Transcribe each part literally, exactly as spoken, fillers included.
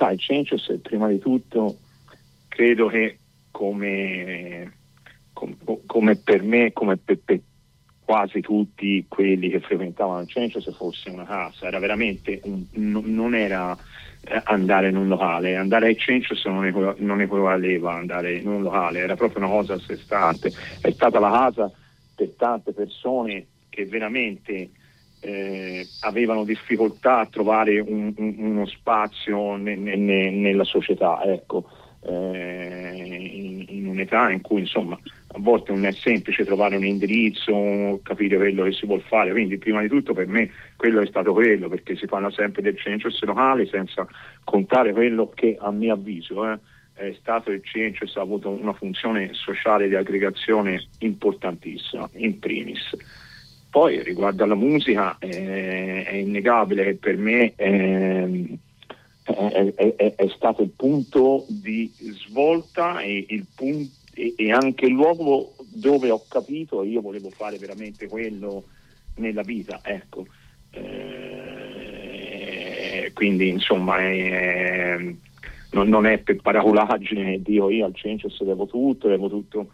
sai, Changes prima di tutto credo che come, com, come per me, come per, per quasi tutti quelli che frequentavano Changes fosse una casa, era veramente un, non era andare in un locale, andare ai Changes non, equ- non equivaleva andare in un locale, era proprio una cosa a sé stante, è stata la casa per tante persone che veramente eh, avevano difficoltà a trovare un, un, uno spazio ne, ne, ne, nella società, ecco, eh, in, in un'età in cui insomma a volte non è semplice trovare un indirizzo, capire quello che si vuol fare, quindi prima di tutto per me quello è stato quello, perché si parla sempre del Changes locale senza contare quello che a mio avviso eh, è stato il Changes, ha avuto una funzione sociale di aggregazione importantissima in primis. Poi riguardo alla musica eh, è innegabile che per me eh, è, è, è, è stato il punto di svolta e, il punto, e, e anche il luogo dove ho capito io volevo fare veramente quello nella vita, ecco. Eh, quindi insomma è, non, non è per paraculaggine Dio io al Changes devo tutto, devo tutto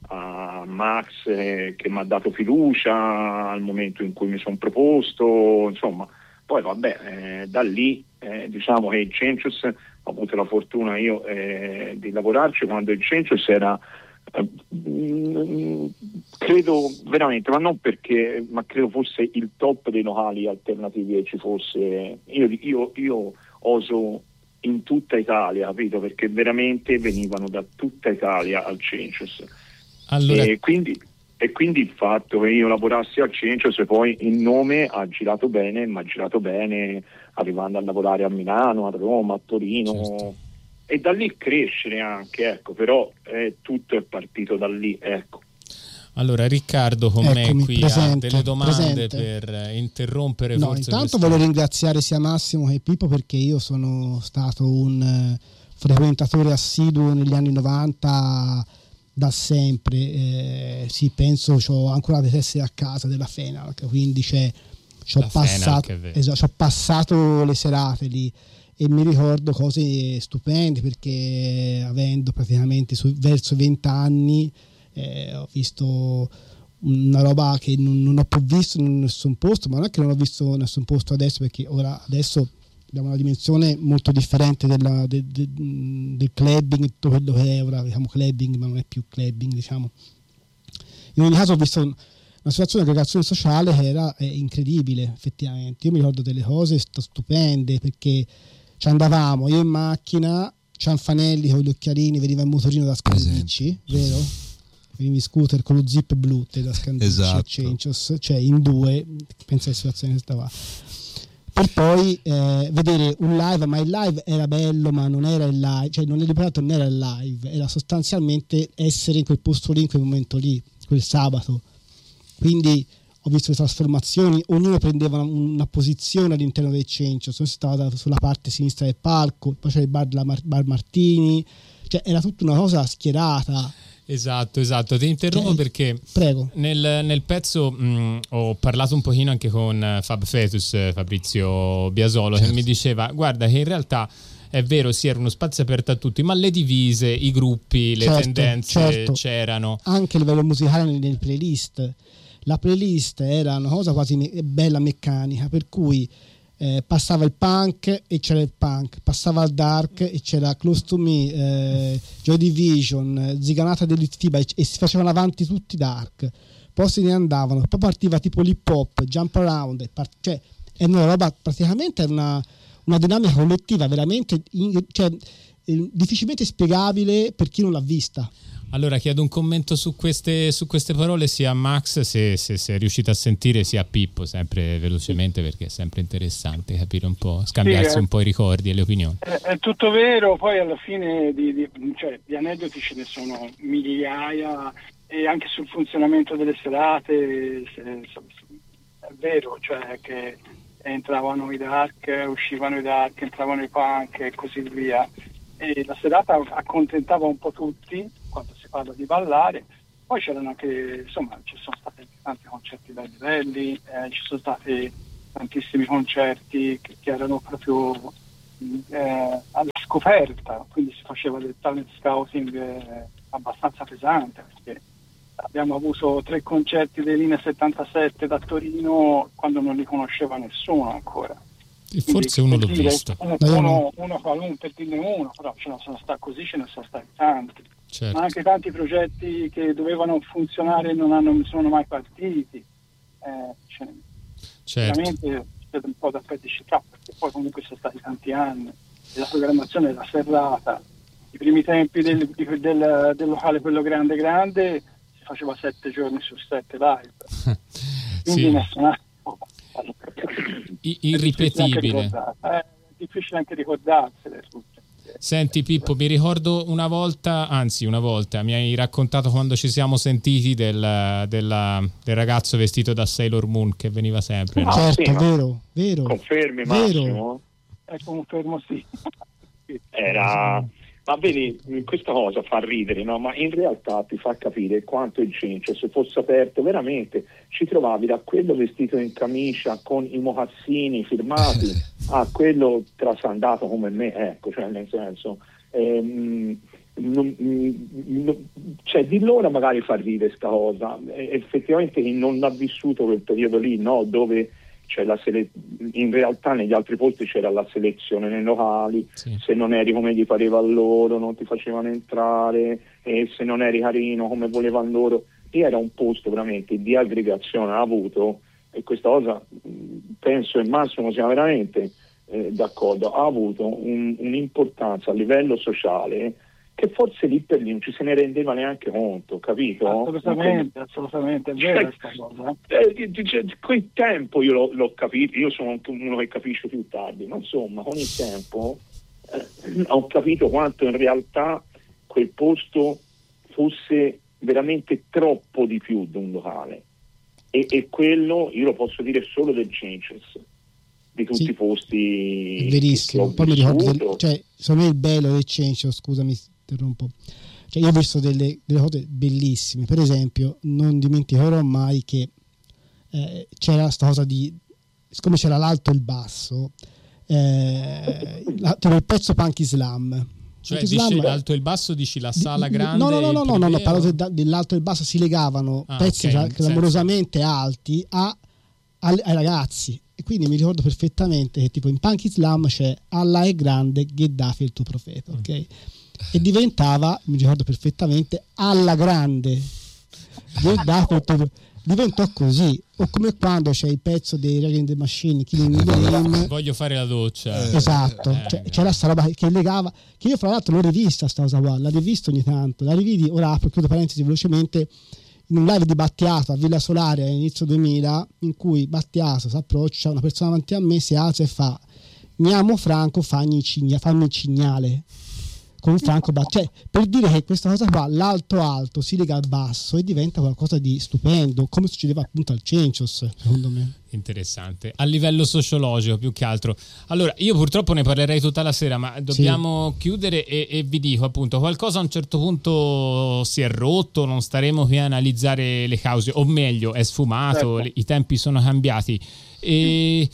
a Max eh, che mi ha dato fiducia al momento in cui mi sono proposto, insomma. Poi vabbè, eh, da lì eh, diciamo che il Changes ho avuto la fortuna io eh, di lavorarci quando il Changes era eh, mh, credo veramente, ma non perché, ma credo fosse il top dei locali alternativi che ci fosse. Io, io, io oso in tutta Italia, capito? Perché veramente venivano da tutta Italia al Changes. Allora... E quindi e quindi il fatto che io lavorassi al Changes e poi il nome ha girato bene, ma ha girato bene arrivando a lavorare a Milano, a Roma, a Torino, certo. E da lì crescere anche, ecco, però eh, tutto è partito da lì, ecco. Allora Riccardo con Eccomi, me qui presente, ha delle domande presente. per interrompere no, forse intanto questo... voglio ringraziare sia Massimo che Pippo perché io sono stato un uh, frequentatore assiduo negli anni novanta da sempre, eh, sì, penso c'ho ancora le tessere a casa della Fenalc, quindi c'è c'ho passato, esatto, c'ho passato le serate lì e mi ricordo cose stupende perché avendo praticamente su, verso venti anni eh, ho visto una roba che non, non ho più visto in nessun posto, ma non è che non ho visto in nessun posto adesso, perché ora adesso abbiamo una dimensione molto differente della, de, de, del clubbing, tutto quello che è ora, diciamo clubbing, ma non è più clubbing, diciamo. In ogni caso ho visto una situazione di aggregazione sociale che era eh, incredibile, effettivamente. Io mi ricordo delle cose stupende, perché ci andavamo, io in macchina, Cianfanelli con gli occhialini, veniva in motorino da Scandicci, vero? Veniva in scooter con lo zip blu da Scandicci, esatto. Changes, cioè in due, pensa alla situazione che stava. Per poi eh, vedere un live, ma il live era bello, ma non era il live, cioè non, ripeto, non era il live, era sostanzialmente essere in quel posto lì, in quel momento lì, quel sabato. Quindi ho visto le trasformazioni, ognuno prendeva una, una posizione all'interno del cencio, sono stato sulla parte sinistra del palco, poi c'era il bar della Mar- Bar Martini, cioè era tutta una cosa schierata. Esatto, esatto. Ti interrompo eh, perché prego. Nel, nel pezzo mh, ho parlato un pochino anche con Fab Fetus, Fabrizio Biasolo, certo. Che mi diceva, guarda che in realtà è vero, sì, era uno spazio aperto a tutti, ma le divise, i gruppi, le certo, tendenze certo. c'erano. Anche a livello musicale nelle playlist. La playlist era una cosa quasi me- bella meccanica, per cui Eh, passava il punk e c'era il punk, passava il dark e c'era Close to Me, eh, Joy Division, Ziganata dell'Itfiba e, e si facevano avanti tutti dark, poi se ne andavano, poi partiva tipo l'hip hop, Jump Around, e part- cioè è una roba, praticamente è una, una dinamica collettiva veramente in, cioè, eh, difficilmente spiegabile per chi non l'ha vista. Allora chiedo un commento su queste, su queste parole sia a Max, se, se, se è riuscito a sentire, sia a Pippo, sempre velocemente, perché è sempre interessante capire un po', scambiarsi sì, un po' i ricordi e le opinioni. È, è tutto vero, poi alla fine di, di, cioè, di aneddoti ce ne sono migliaia, e anche sul funzionamento delle serate se, è vero, cioè che entravano i dark, uscivano i dark, entravano i punk e così via, e la serata accontentava un po' tutti quando si parla di ballare. Poi c'erano anche, insomma, ci sono stati tanti concerti belli belli, eh, ci sono stati tantissimi concerti che, che erano proprio eh, alla scoperta, quindi si faceva del talent scouting eh, abbastanza pesante, perché abbiamo avuto tre concerti dei Linea settantasette da Torino quando non li conosceva nessuno ancora. E forse uno l'ho visto. Uno, uno, uno qualunque, per dirne uno, però ce ne sono stati così, ce ne sono stati tanti. Certo. Ma anche tanti progetti che dovevano funzionare e non, hanno, non sono mai partiti. Eh, cioè, certo. Veramente c'è un po' da felicità, perché poi comunque sono stati tanti anni e la programmazione era serrata. I primi tempi del, del, del locale, quello grande grande, si faceva sette giorni su sette live. Quindi sì. nessuno irripetibile. È difficile anche ricordarsele tutte. Senti Pippo, mi ricordo una volta, anzi una volta, mi hai raccontato quando ci siamo sentiti del, della, del ragazzo vestito da Sailor Moon che veniva sempre. Ah, No? Certo, sì, vero, vero. Confermi vero. Massimo? È confermo sì. Era... Ma vedi, questa cosa fa ridere, no? Ma in realtà ti fa capire quanto il Cencio, se fosse aperto veramente, ci trovavi da quello vestito in camicia con i mocassini firmati a quello trasandato come me, ecco, cioè nel senso, ehm, non, non, cioè di loro magari fa ridere sta cosa, e, effettivamente chi non ha vissuto quel periodo lì, no? Dove c'è la sele- in realtà negli altri posti c'era la selezione nei locali, sì. Se non eri come gli pareva a loro non ti facevano entrare, e se non eri carino come volevano loro, e era un posto veramente di aggregazione. Ha avuto, e questa cosa penso e Massimo sia veramente eh, d'accordo, ha avuto un, un'importanza a livello sociale che forse lì per lì non ci se ne rendeva neanche conto, capito? Assolutamente, assolutamente, è vero questa cosa. Eh, cioè, quel tempo io l'ho, l'ho capito, io sono uno che capisce più tardi, ma insomma con il tempo eh, ho capito quanto in realtà quel posto fosse veramente troppo di più di un locale, e, e quello io lo posso dire solo del Cences, di tutti sì, i posti. È verissimo, poi mi ricordo del, cioè secondo me il bello del Cences, scusami interrompo, cioè io ho visto delle, delle cose bellissime. Per esempio non dimenticherò mai che eh, c'era questa cosa di, siccome c'era l'alto e il basso, eh, la, c'era il pezzo Punk Islam, cioè Punk dici Islam, l'alto e il basso, dici la sala grande, no no no no no, no, no parlo o... de, dell'alto e il basso, si legavano ah, pezzi okay, clamorosamente senso. alti a, ai, ai ragazzi, e quindi mi ricordo perfettamente che tipo in Punk Islam c'è Allah è grande, Gheddafi è il tuo profeta, ok? Mm. E diventava, mi ricordo perfettamente, alla grande, diventò così. O come quando c'è il pezzo dei Rage in the Machine, Killing in the Name, voglio fare la doccia, esatto, eh, cioè, c'era sta roba che legava, che io fra l'altro l'ho rivista sta cosa qua, l'ho rivisto ogni tanto, la rividi ora, apro, chiudo parentesi velocemente, in un live di Battiato a Villa Solare all'inizio duemila, in cui Battiato si approccia, una persona davanti a me si alza e fa: mi amo Franco, fammi cigna, fammi cignale con Franco, cioè per dire che questa cosa qua, l'alto alto si lega al basso e diventa qualcosa di stupendo, come succedeva appunto al Censos, secondo me. Interessante, a livello sociologico più che altro. Allora io purtroppo ne parlerei tutta la sera, ma dobbiamo sì. chiudere, e, e vi dico appunto, qualcosa a un certo punto si è rotto, non staremo qui a analizzare le cause, o meglio è sfumato, certo. I tempi sono cambiati, e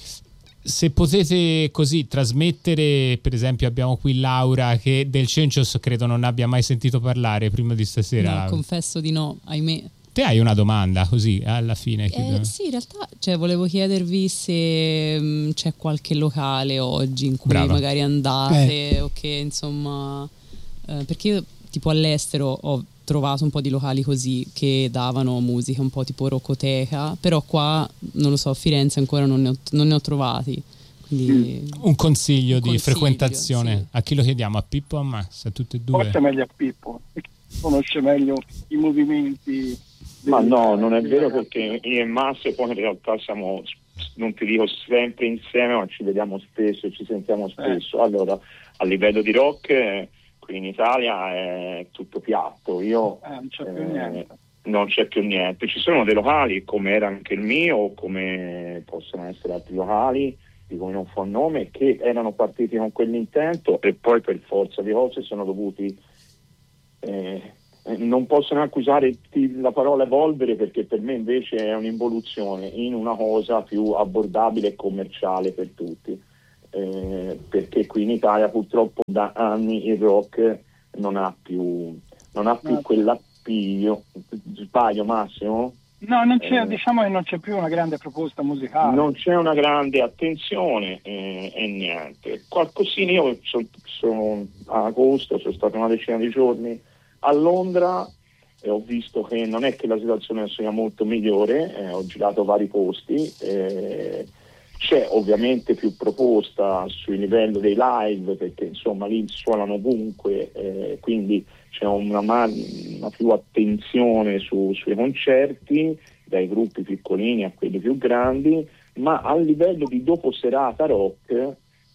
se potete così trasmettere, per esempio abbiamo qui Laura che del Censos credo non abbia mai sentito parlare prima di stasera. No, confesso di no, ahimè. Te hai una domanda così alla fine? Eh, sì, in realtà cioè, volevo chiedervi se mh, c'è qualche locale oggi in cui Brava. magari andate eh. o che insomma, eh, perché io tipo all'estero ho trovato un po' di locali così che davano musica un po' tipo roccoteca, però qua non lo so, a Firenze ancora non ne ho, non ne ho trovati. Quindi un consiglio un di consiglio, frequentazione, sì. A chi lo chiediamo? A Pippo o a Max? A tutte e due? Forse meglio a Pippo, conosce meglio i movimenti. Ma no, non è vero, perché io e Max poi in realtà siamo, non ti dico sempre insieme, ma ci vediamo spesso, ci sentiamo spesso. Eh. Allora, a livello di rock eh, qui in Italia è tutto piatto. Io eh, non c'è più eh, niente. Non c'è più niente. Ci sono dei locali, come era anche il mio, come possono essere altri locali di cui non fa nome, che erano partiti con quell'intento e poi per forza di cose sono dovuti eh, non possono accusare la parola evolvere, perché per me invece è un'involuzione in una cosa più abbordabile e commerciale per tutti. eh, perché qui in Italia purtroppo da anni il rock non ha più, non ha più no. quell'appiglio. Sbaglio, Massimo? No, non c'è, Eh, diciamo che non c'è più una grande proposta musicale. non c'è una grande attenzione eh, e niente. Qualcosina, io sono so, a agosto, sono stato una decina di giorni a Londra e ho visto che non è che la situazione sia molto migliore, eh, ho girato vari posti, eh, c'è ovviamente più proposta sui livelli dei live, perché insomma lì suonano ovunque, eh, quindi c'è una, una più attenzione su, sui concerti, dai gruppi piccolini a quelli più grandi, ma a livello di dopo serata rock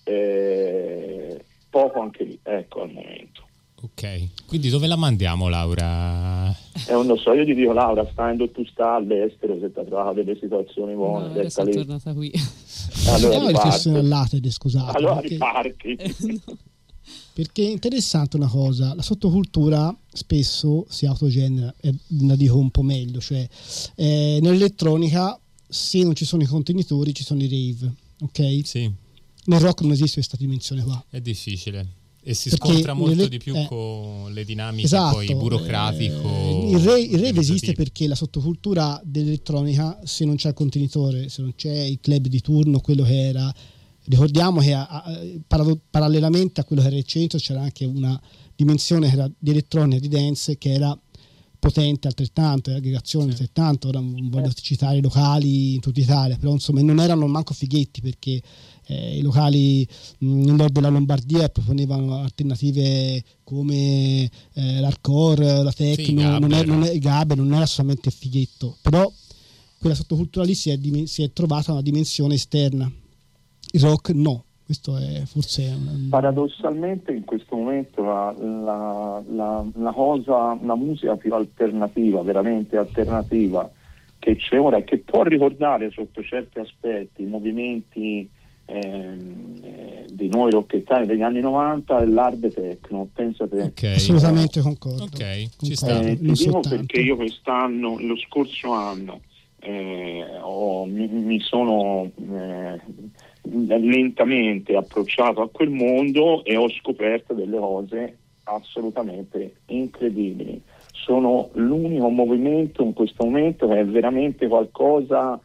eh, poco anche lì, ecco, al momento. Ok, quindi dove la mandiamo, Laura? Eh, non lo so, io ti dico, Laura, stando tu sta all'estero, se ti trovato delle situazioni buone, No, ora sono lì. tornata qui. Allora no, riflessione riparti. all'atere, scusate. Allora perché, riparti. No. perché è interessante una cosa, la sottocultura spesso si autogenera, e la dico un po' meglio, cioè eh, nell'elettronica se non ci sono i contenitori ci sono i rave, ok? Sì, Nel rock non esiste questa dimensione qua. è difficile. E si Perché scontra molto nelle- di più eh, con le dinamiche Esatto, poi burocratico. eh, il rave, il rave esiste organizzativo. perché la sottocultura dell'elettronica, se non c'è il contenitore, se non c'è il club di turno, quello che era, ricordiamo che a- a- parado- parallelamente a quello che era il centro c'era anche una dimensione che era di elettronica, di dance, che era potente altrettanto, aggregazione altrettanto. Ora non voglio citare i locali in tutta Italia, però insomma non erano manco fighetti, perché eh, i locali mh, nel nord della Lombardia proponevano alternative come eh, l'hardcore, la techno, Sì, non, Gabber. è, non è Gabber, non era solamente fighetto, però quella sottocultura lì si è, dim- si è trovata una dimensione esterna, il rock no. Questo è forse un... Paradossalmente in questo momento la, la, la, la cosa, la musica più alternativa, veramente alternativa che c'è ora e che può ricordare sotto certi aspetti i movimenti ehm, eh, dei nuovi rockettari degli anni novanta è l'hard techno, pensate. Ok, assolutamente concordo. ok, ci Concordo. sta. Eh, ti Non dico soltanto. perché io quest'anno, lo scorso anno, eh, ho, mi, mi sono eh, lentamente approcciato a quel mondo e ho scoperto delle cose assolutamente incredibili. Sono l'unico movimento in questo momento che è veramente qualcosa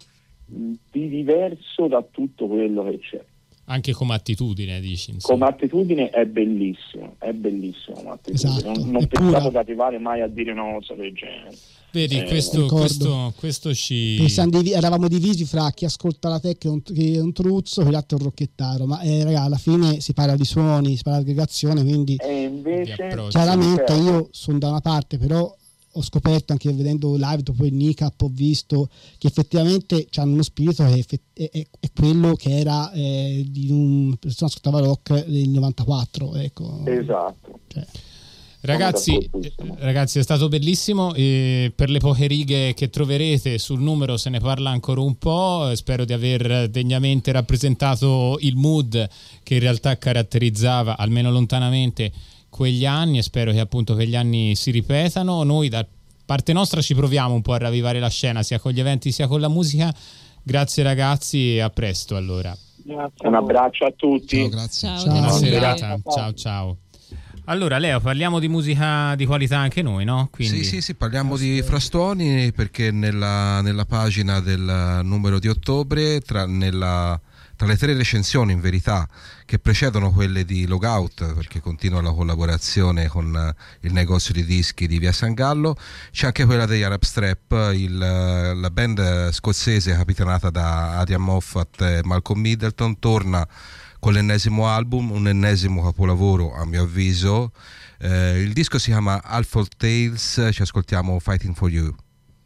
di diverso da tutto quello che c'è. Anche come attitudine, dici, insomma. Come attitudine è bellissimo, è bellissimo come attitudine. Esatto, non non è pensavo pura. di arrivare mai a dire una cosa del genere. Vedi, Eh, questo, ricordo. questo, questo ci... Perché siamo divi- eravamo divisi fra chi ascolta la tech che è un, che è un truzzo e l'altro è un rocchettaro, ma eh, raga, alla fine si parla di suoni, si parla di aggregazione, quindi E invece Di approccio. chiaramente certo, io sono da una parte, però ho scoperto anche vedendo live dopo il Nicap, ho visto che effettivamente hanno uno spirito che effe- è, è- è quello che era eh, di un persona ascoltava rock del novantaquattro, ecco. esatto. Cioè, Ragazzi, Sono eh, d'accordissimo. ragazzi, è stato bellissimo. E per le poche righe che troverete sul numero se ne parla ancora un po'. Spero di aver degnamente rappresentato il mood che in realtà caratterizzava, almeno lontanamente, quegli anni, e spero che appunto quegli anni si ripetano. Noi da parte nostra ci proviamo un po' a ravvivare la scena sia con gli eventi sia con la musica. Grazie ragazzi e a presto allora. Grazie a Un voi. abbraccio a tutti. Ciao, grazie. Ciao, Ciao. Buona Ciao. serata. Ciao ciao. Allora Leo, parliamo di musica di qualità anche noi, no? Quindi... Sì, sì, sì, parliamo di frastuoni perché nella, nella pagina del numero di ottobre, tra, nella, tra le tre recensioni in verità che precedono quelle di Logout, perché continua la collaborazione con il negozio di dischi di Via San Gallo, c'è anche quella degli Arab Strap, il, la band scozzese capitanata da Adrian Moffat e Malcolm Middleton torna con l'ennesimo album, un ennesimo capolavoro a mio avviso. Eh, il disco si chiama Half-Old Tales, ci ascoltiamo Fighting for You.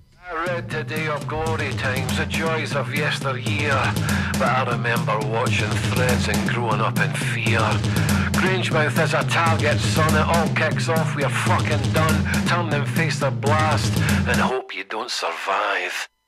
I read today of glory times, the joys of yesteryear, but I remember watching threads and growing up in fear. Grangemouth is a target, son, it all kicks off, we're fucking done. Turn and face the blast and hope you don't survive.